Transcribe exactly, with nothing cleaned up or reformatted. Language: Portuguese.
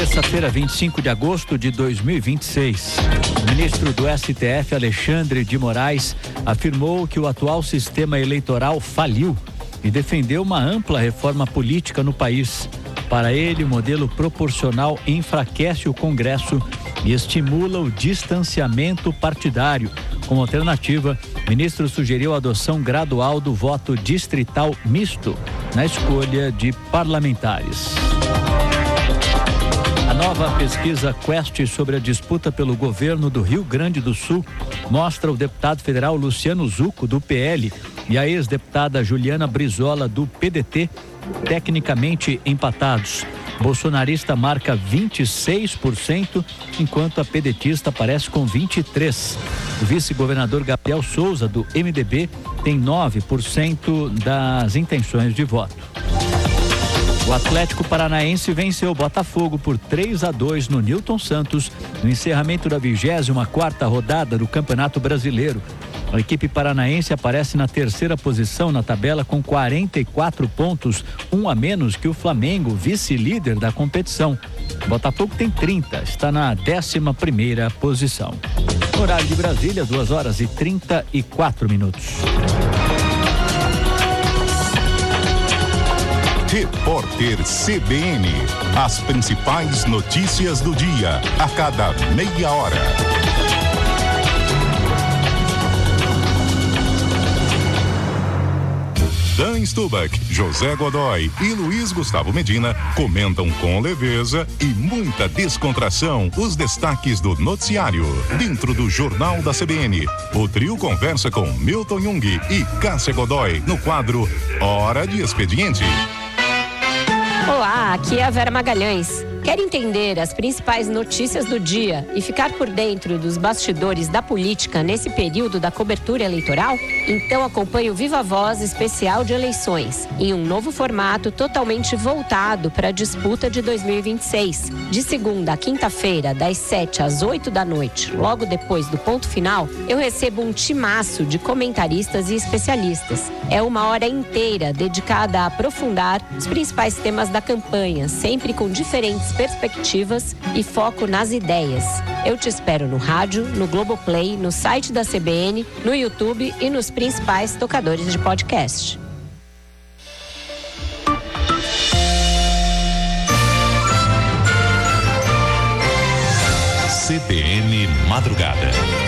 Terça-feira, vinte e cinco de agosto de dois mil e vinte e seis. O ministro do S T F, Alexandre de Moraes, afirmou que o atual sistema eleitoral faliu e defendeu uma ampla reforma política no país. Para ele, o modelo proporcional enfraquece o Congresso e estimula o distanciamento partidário. Como alternativa, o ministro sugeriu a adoção gradual do voto distrital misto na escolha de parlamentares. A nova pesquisa Quest sobre a disputa pelo governo do Rio Grande do Sul mostra o deputado federal Luciano Zucco, do P L, e a ex-deputada Juliana Brizola, do P D T, tecnicamente empatados. Bolsonarista marca vinte e seis por cento, enquanto a pedetista aparece com vinte e três por cento. O vice-governador Gabriel Souza, do M D B, tem nove por cento das intenções de voto. O Atlético Paranaense venceu o Botafogo por três a dois no Newton Santos, no encerramento da vigésima quarta rodada do Campeonato Brasileiro. A equipe paranaense aparece na terceira posição na tabela com quarenta e quatro pontos, um a menos que o Flamengo, vice-líder da competição. O Botafogo tem trinta, está na décima primeira posição. Horário de Brasília, duas horas e trinta e quatro minutos. Repórter C B N. As principais notícias do dia, a cada meia hora. Dan Stubach, José Godoy e Luiz Gustavo Medina comentam com leveza e muita descontração os destaques do noticiário. Dentro do Jornal da C B N, o trio conversa com Milton Jung e Cássia Godoy no quadro Hora de Expediente. Olá, aqui é a Vera Magalhães. Quer entender as principais notícias do dia e ficar por dentro dos bastidores da política nesse período da cobertura eleitoral? Então acompanhe o Viva Voz especial de eleições, em um novo formato totalmente voltado para a disputa de dois mil e vinte e seis. De segunda a quinta-feira, das sete às oito da noite, logo depois do ponto final, eu recebo um timaço de comentaristas e especialistas. É uma hora inteira dedicada a aprofundar os principais temas da campanha, sempre com diferentes perspectivas e foco nas ideias. Eu te espero no rádio, no Globoplay, no site da C B N, no YouTube e nos principais tocadores de podcast. C B N Madrugada.